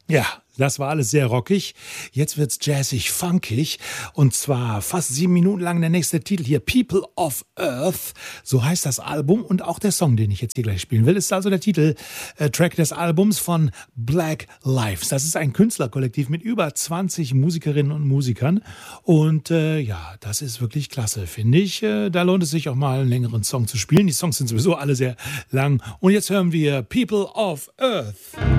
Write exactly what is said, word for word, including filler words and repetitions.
Ja, das war alles sehr rockig. Jetzt wird's jazzig, funkig. Und zwar fast sieben Minuten lang der nächste Titel hier. People of Earth. So heißt das Album und auch der Song, den ich jetzt hier gleich spielen will, ist also der Titeltrack des Albums von Black Lives. Das ist ein Künstlerkollektiv mit über zwanzig Musikerinnen und Musikern. Und äh, ja, das ist wirklich klasse, finde ich. Äh, da lohnt es sich auch mal einen längeren Song zu spielen. Die Songs sind sowieso alle sehr lang. Und jetzt hören wir People of Earth.